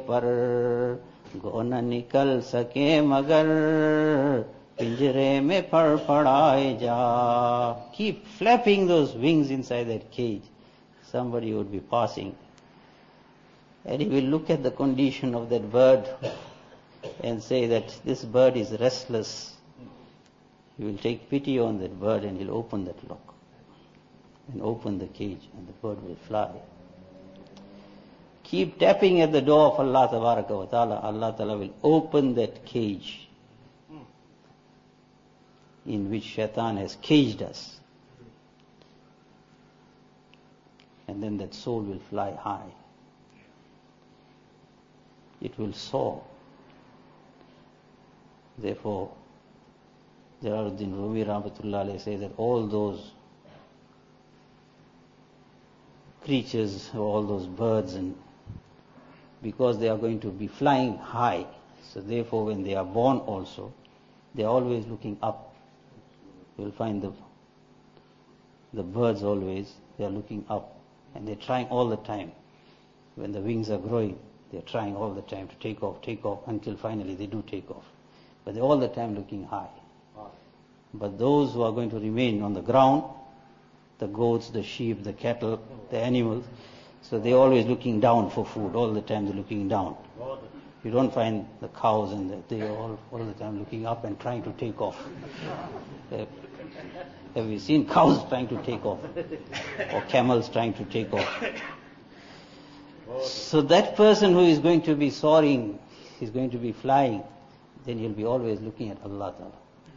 पर गो न निकल सके मगर पिंजरे में फड़फड़ाए जा. Keep flapping those wings inside that cage. Somebody would be passing, and he will look at the condition of that bird and say that this bird is restless. He will take pity on that bird and he'll open that lock and open the cage, and the bird will fly. Keep tapping at the door of Allah Tabaraka wa Ta'ala. Allah Ta'ala will open that cage in which shaitan has caged us. And then that soul will fly high. It will soar. Therefore, Jalaluddin Rumi Rahmatullah Alayhi says that all those creatures, all those birds, and because they are going to be flying high, so therefore when they are born also, they are always looking up. You will find the birds always, they are looking up, and they are trying all the time. When the wings are growing, they are trying all the time to take off, until finally they do take off. But they are all the time looking high. But those who are going to remain on the ground, the goats, the sheep, the cattle, the animals, so they're always looking down for food. All the time they're looking down. You don't find the cows, and they're all the time looking up and trying to take off. Have you seen cows trying to take off? Or camels trying to take off? So that person who is going to be soaring, is going to be flying, then he'll be always looking at Allah Ta'ala.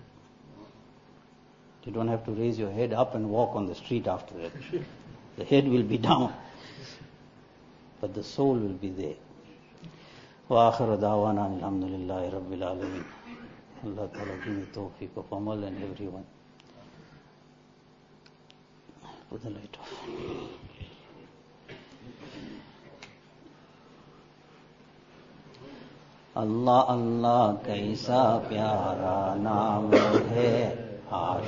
You don't have to raise your head up and walk on the street after that. The head will be down, but the soul will be there. وآخر دعوانا الحمد لله رب العالمين. Allah Ta'ala give me tawfiq of Amal and everyone. Put the light off. Allah Allah kaisa pyara naam hai.